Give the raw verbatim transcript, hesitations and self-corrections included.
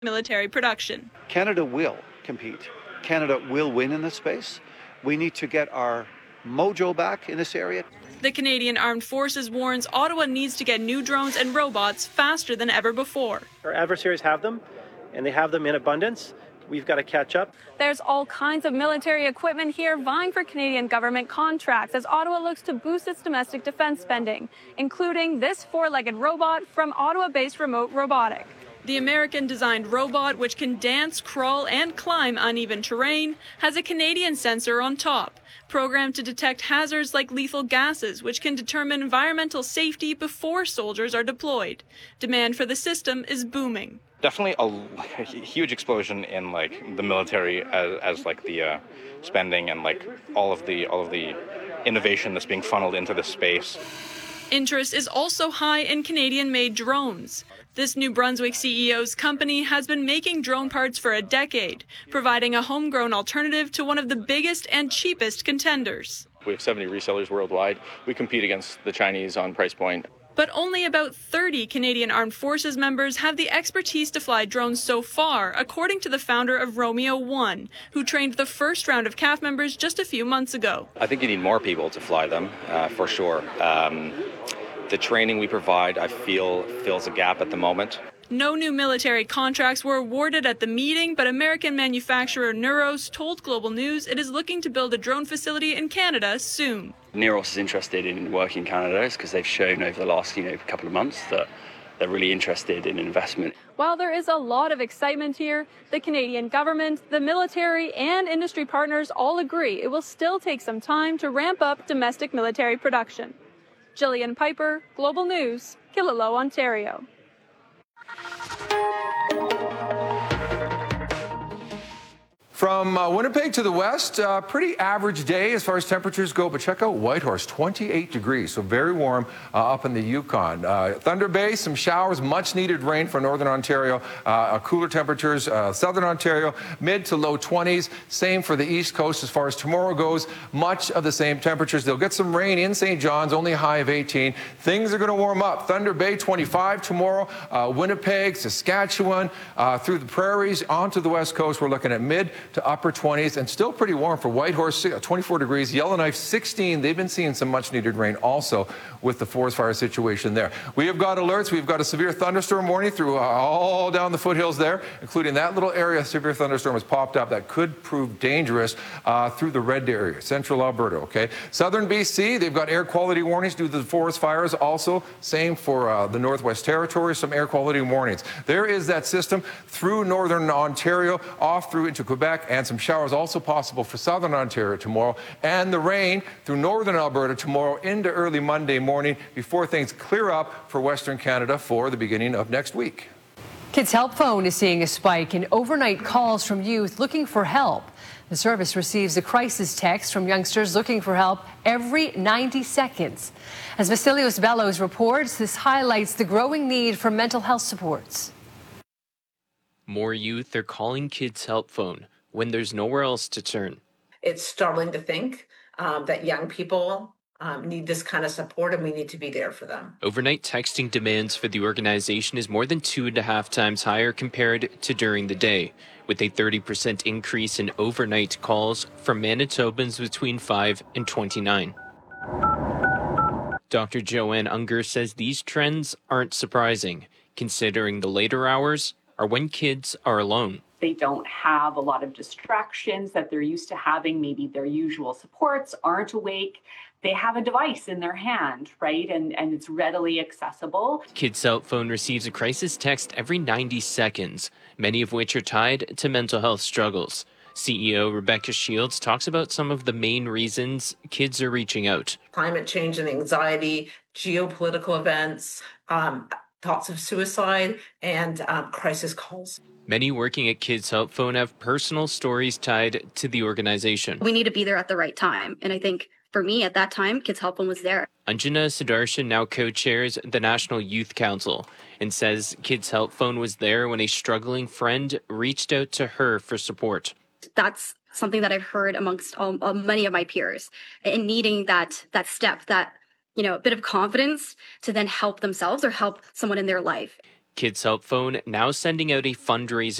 military production. Canada will compete. Canada will win in this space. We need to get our mojo back in this area. The Canadian Armed Forces warns Ottawa needs to get new drones and robots faster than ever before. Our adversaries have them, and they have them in abundance. We've got to catch up. There's all kinds of military equipment here vying for Canadian government contracts as Ottawa looks to boost its domestic defense spending, including this four-legged robot from Ottawa-based Remote Robotic. The American-designed robot, which can dance, crawl, and climb uneven terrain, has a Canadian sensor on top, programmed to detect hazards like lethal gases, which can determine environmental safety before soldiers are deployed. Demand for the system is booming. Definitely a, a huge explosion in like the military as, as like the uh, spending and like all of the all of the innovation that's being funneled into this space. Interest is also high in Canadian-made drones. This New Brunswick C E O's company has been making drone parts for a decade, providing a homegrown alternative to one of the biggest and cheapest contenders. We have seventy resellers worldwide. We compete against the Chinese on price point. But only about thirty Canadian Armed Forces members have the expertise to fly drones so far, according to the founder of Romeo One, who trained the first round of C A F members just a few months ago. I think you need more people to fly them, uh, for sure. Um, the training we provide, I feel, fills a gap at the moment. No new military contracts were awarded at the meeting, but American manufacturer Neuros told Global News it is looking to build a drone facility in Canada soon. Neuros is interested in working in Canada because they've shown over the last you know, couple of months that they're really interested in investment. While there is a lot of excitement here, the Canadian government, the military, and industry partners all agree it will still take some time to ramp up domestic military production. Jillian Piper, Global News, Killaloe, Ontario. From uh, Winnipeg to the west, uh, pretty average day as far as temperatures go, but check out Whitehorse, twenty-eight degrees, so very warm uh, up in the Yukon. Uh, Thunder Bay, some showers, much needed rain for northern Ontario, uh, cooler temperatures, uh, southern Ontario, mid to low twenties. Same for the east coast as far as tomorrow goes, much of the same temperatures. They'll get some rain in Saint John's, only a high of eighteen. Things are going to warm up. Thunder Bay, twenty-five tomorrow. Uh, Winnipeg, Saskatchewan, uh, through the prairies, onto the west coast, we're looking at mid to upper twenties and still pretty warm for Whitehorse, twenty-four degrees. Yellowknife, sixteen. They've been seeing some much needed rain also with the forest fire situation there. We have got alerts. We've got a severe thunderstorm warning through uh, all down the foothills there, including that little area. A severe thunderstorm has popped up that could prove dangerous uh, through the red area, central Alberta, okay? Southern B C, they've got air quality warnings due to the forest fires. Also, same for uh, the Northwest Territories, some air quality warnings. There is that system through northern Ontario, off through into Quebec, and some showers also possible for southern Ontario tomorrow, and the rain through northern Alberta tomorrow into early Monday morning before things clear up for Western Canada for the beginning of next week. Kids Help Phone is seeing a spike in overnight calls from youth looking for help. The service receives a crisis text from youngsters looking for help every ninety seconds. As Vasilios Bellows reports, this highlights the growing need for mental health supports. More youth are calling Kids Help Phone when there's nowhere else to turn. It's startling to think um, that young people um, need this kind of support, and we need to be there for them. Overnight texting demands for the organization is more than two and a half times higher compared to during the day, with a thirty percent increase in overnight calls from Manitobans between five and twenty-nine. Doctor Joanne Unger says these trends aren't surprising, considering the later hours are when kids are alone. They don't have a lot of distractions that they're used to having. Maybe their usual supports aren't awake. They have a device in their hand, right? And, and it's readily accessible. Kids Help Phone receives a crisis text every ninety seconds, many of which are tied to mental health struggles. C E O Rebecca Shields talks about some of the main reasons kids are reaching out. Climate change and anxiety, geopolitical events, um, thoughts of suicide, and um, crisis calls. Many working at Kids Help Phone have personal stories tied to the organization. We need to be there at the right time. And I think for me at that time, Kids Help Phone was there. Anjana Sudarshan now co-chairs the National Youth Council and says Kids Help Phone was there when a struggling friend reached out to her for support. That's something that I've heard amongst all, uh, many of my peers in needing that that step, that, you know, a bit of confidence to then help themselves or help someone in their life. Kids Help Phone now sending out a fundraising